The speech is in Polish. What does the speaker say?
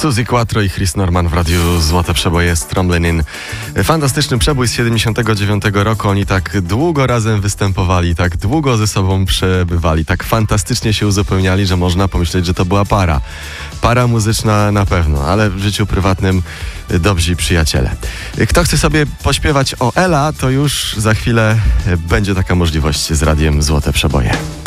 Suzy Quattro i Chris Norman w radiu Złote Przeboje z Tromblin'. Fantastyczny przebój z 79 roku. Oni tak długo razem występowali, tak długo ze sobą przebywali, tak fantastycznie się uzupełniali, że można pomyśleć, że to była para. Para muzyczna na pewno, ale w życiu prywatnym dobrzy przyjaciele. Kto chce sobie pośpiewać o Ela, to już za chwilę będzie taka możliwość z radiem Złote Przeboje.